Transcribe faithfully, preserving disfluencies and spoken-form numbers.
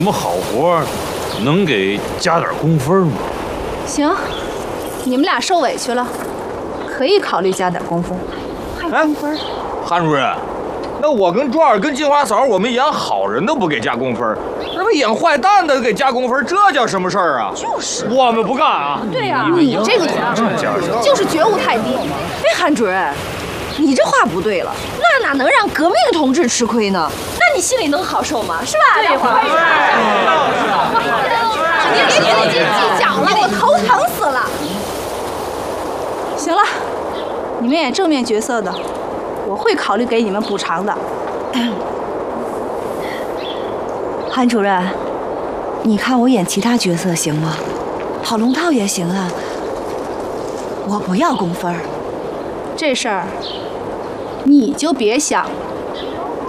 什么好活，能给加点工分吗？ 行，你们俩受委屈了，可以考虑加点工分。还工分？ 韩主任，那我跟壮儿跟金花嫂，我们演好人都不给加工分，那么演坏蛋的给加工分，这叫什么事儿啊？ 就是， 我们不干啊！ 对呀、啊，你这个同志就是觉悟太低。 哎，韩主任，你这话不对了，那哪能让革命同志吃亏呢？那你心里能好受吗？是吧？ 对话。你别斤斤计较了，我头疼死了。行了，你们演正面角色的，我会考虑给你们补偿的。 韩主任，你看我演其他角色行吗？跑龙套也行啊。我不要工分。 这事儿你就别想了。